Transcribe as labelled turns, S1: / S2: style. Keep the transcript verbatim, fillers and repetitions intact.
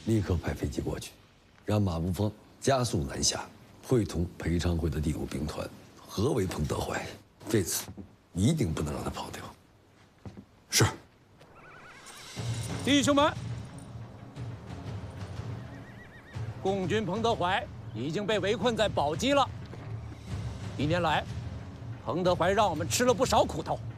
S1: 立刻派飞机过去，让马步芳加速南下，会同裴昌会的第五兵团合围彭德怀。这次一定不能让他跑掉。
S2: 是。
S3: 弟兄们，共军彭德怀已经被围困在宝鸡了。一年来，彭德怀让我们吃了不少苦头。